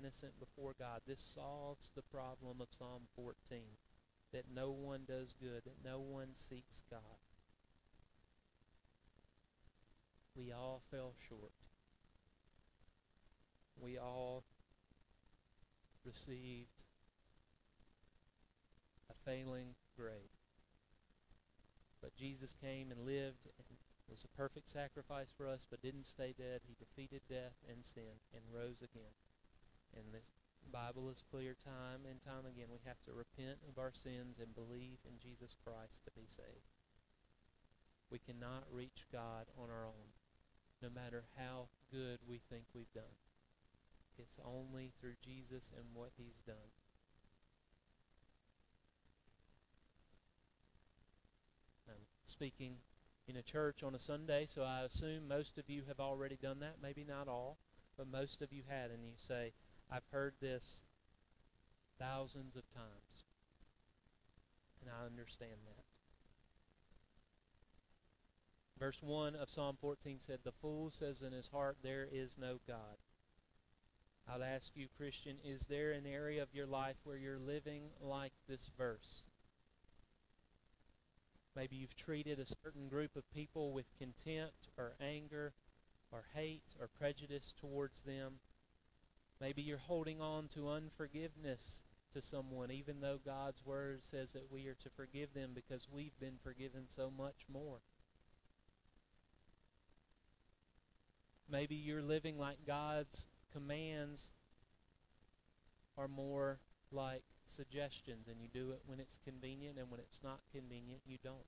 innocent before God. This solves the problem of Psalm 14, that no one does good, that no one seeks God. We all fell short. We all received a failing grade. But Jesus came and lived and was a perfect sacrifice for us, but didn't stay dead. He defeated death and sin and rose again. And the Bible is clear time and time again. We have to repent of our sins and believe in Jesus Christ to be saved. We cannot reach God on our own, no matter how good we think we've done. It's only through Jesus and what He's done. I'm speaking in a church on a Sunday, so I assume most of you have already done that. Maybe not all, but most of you had, and you say, I've heard this thousands of times, and I understand that. Verse 1 of Psalm 14 said, "The fool says in his heart, there is no God." I'll ask you, Christian, is there an area of your life where you're living like this verse? Maybe you've treated a certain group of people with contempt or anger or hate or prejudice towards them. Maybe you're holding on to unforgiveness to someone, even though God's Word says that we are to forgive them because we've been forgiven so much more. Maybe you're living like God's commands are more like suggestions, and you do it when it's convenient, and when it's not convenient, you don't.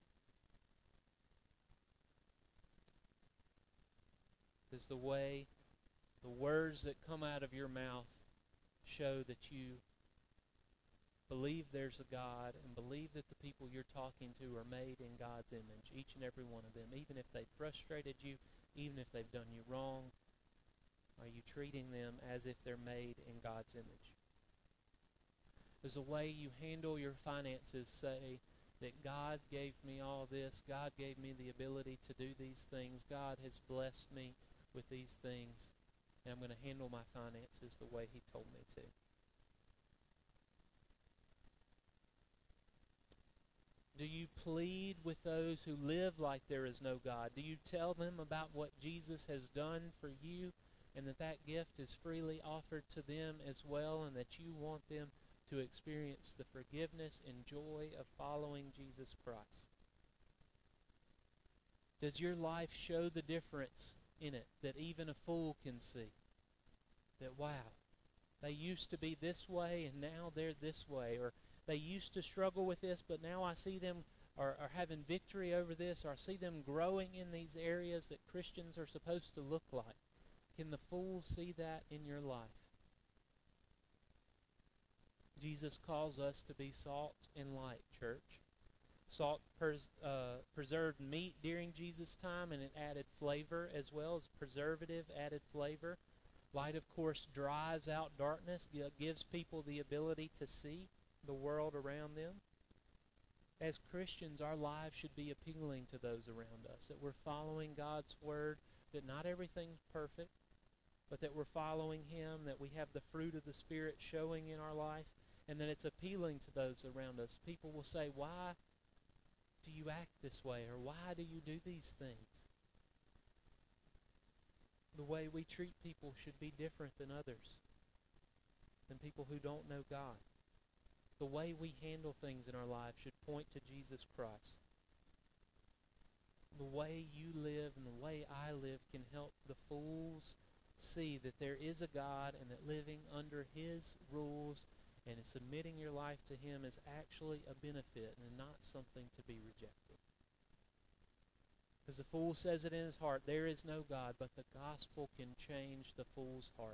Does the words that come out of your mouth show that you believe there's a God and believe that the people you're talking to are made in God's image, each and every one of them, even if they've frustrated you, even if they've done you wrong? Are you treating them as if they're made in God's image? Does the way you handle your finances say that God gave me all this, God gave me the ability to do these things, God has blessed me with these things, and I'm going to handle my finances the way He told me to? Do you plead with those who live like there is no God? Do you tell them about what Jesus has done for you, and that gift is freely offered to them as well, and that you want them to experience the forgiveness and joy of following Jesus Christ? Does your life show the difference in it that even a fool can see? That, wow, they used to be this way and now they're this way, or they used to struggle with this, but now I see them are having victory over this, or I see them growing in these areas that Christians are supposed to look like. Can the fool see that in your life? Jesus calls us to be salt and light, church. Salt preserved meat during Jesus' time, and it added flavor as well as preservative added flavor. Light, of course, drives out darkness, gives people the ability to see the world around them. As Christians, our lives should be appealing to those around us, that we're following God's Word, that not everything's perfect, but that we're following Him, that we have the fruit of the Spirit showing in our life, and that it's appealing to those around us. People will say, why do you act this way, or why do you do these things? The way we treat people should be different than others, than people who don't know God. The way we handle things in our lives should point to Jesus Christ. The way you live and the way I live can help the fools see that there is a God, and that living under His rules and submitting your life to Him is actually a benefit and not something to be rejected. Because the fool says it in his heart, there is no God, but the gospel can change the fool's heart.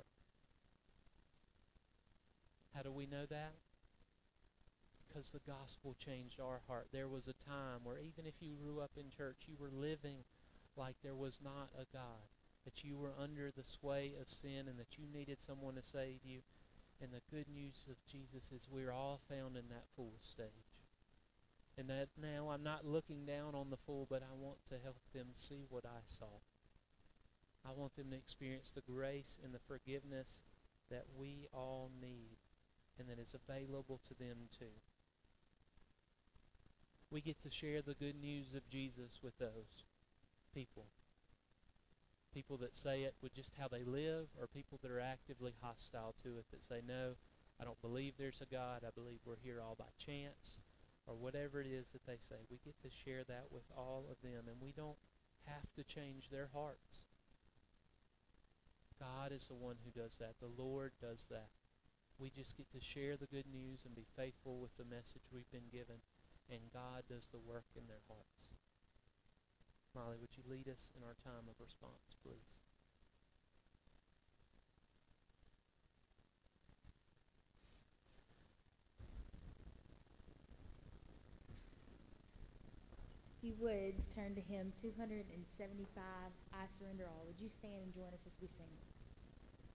How do we know that? Because the gospel changed our heart. There was a time where even if you grew up in church, you were living like there was not a God, that you were under the sway of sin, and that you needed someone to save you. And the good news of Jesus is we're all found in that fool stage. And that now I'm not looking down on the fool, but I want to help them see what I saw. I want them to experience the grace and the forgiveness that we all need and that is available to them too. We get to share the good news of Jesus with those people. People that say it with just how they live, or people that are actively hostile to it, that say, no, I don't believe there's a God, I believe we're here all by chance, or whatever it is that they say. We get to share that with all of them, and we don't have to change their hearts. God is the one who does that. The Lord does that. We just get to share the good news and be faithful with the message we've been given, and God does the work in their hearts. Molly, would you lead us in our time of response, please? If you would turn to hymn 275, I Surrender All. Would you stand and join us as we sing?